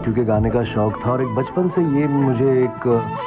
क्योंकि गाने का शौक था और एक बचपन से ये मुझे एक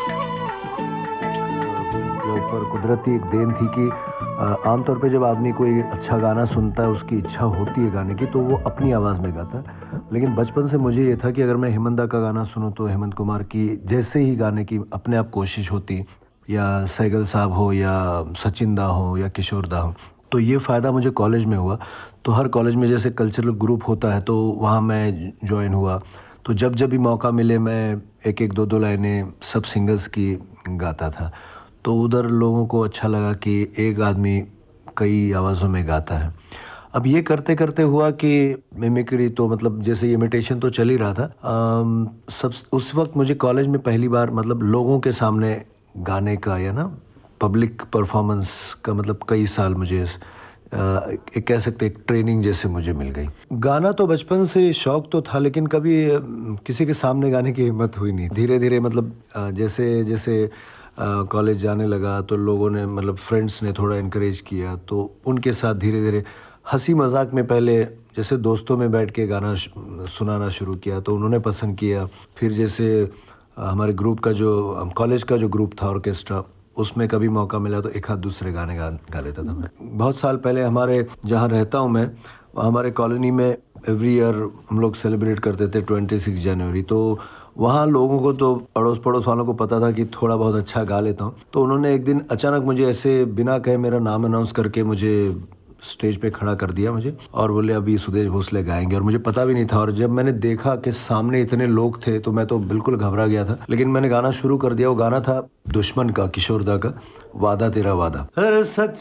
के ऊपर कुदरती एक देन थी कि आमतौर पे जब आदमी कोई अच्छा गाना सुनता है, उसकी इच्छा होती है गाने की, तो वो अपनी आवाज़ में गाता है। लेकिन बचपन से मुझे ये था कि अगर मैं हेमंत दा का गाना सुनूं तो हेमंत कुमार की जैसे ही गाने की अपने आप कोशिश होती, या सैगल साहब हो या सचिन दा हो या किशोर दा हो। तो ये फ़ायदा मुझे कॉलेज में हुआ। तो हर कॉलेज में जैसे कल्चरल ग्रुप होता है, तो वहाँ मैं जॉइन हुआ। तो जब जब भी मौका मिले मैं एक एक दो दो लाइनें सब सिंगर्स की गाता था। तो उधर लोगों को अच्छा लगा कि एक आदमी कई आवाज़ों में गाता है। अब ये करते करते हुआ कि मिमिक्री तो मतलब जैसे इमिटेशन तो चल ही रहा था। सब उस वक्त मुझे कॉलेज में पहली बार मतलब लोगों के सामने गाने का या ना पब्लिक परफॉर्मेंस का मतलब कई साल मुझे एक कह सकते एक ट्रेनिंग जैसे मुझे मिल गई। गाना तो बचपन से शौक तो था, लेकिन कभी किसी के सामने गाने की हिम्मत हुई नहीं। धीरे धीरे मतलब जैसे जैसे कॉलेज जाने लगा तो लोगों ने मतलब फ्रेंड्स ने थोड़ा इनकरेज किया, तो उनके साथ धीरे धीरे हंसी मजाक में पहले जैसे दोस्तों में बैठ के गाना सुनाना शुरू किया, तो उन्होंने पसंद किया। फिर जैसे हमारे ग्रुप का जो कॉलेज का जो ग्रुप था ऑर्केस्ट्रा, उसमें कभी मौका मिला तो एक आध दूसरे गाने गा लेता था मैं। बहुत साल पहले हमारे जहाँ रहता हूँ मैं, हमारे कॉलोनी में एवरी ईयर हम लोग सेलिब्रेट करते थे 26 जनवरी। तो वहाँ लोगों को तो अड़ोस पड़ोस वालों को पता था कि थोड़ा बहुत अच्छा गा लेता हूँ। तो उन्होंने एक दिन अचानक मुझे ऐसे बिना कहे मेरा नाम अनाउंस करके मुझे स्टेज पे खड़ा कर दिया मुझे, और बोले अभी सुदेश भोसले गाएंगे। और मुझे पता भी नहीं था, और जब मैंने देखा कि सामने इतने लोग थे तो मैं तो बिल्कुल घबरा गया था। लेकिन मैंने गाना शुरू कर दिया। वो गाना था दुश्मन का, किशोर दा का, वादा तेरा वादा। अरे सच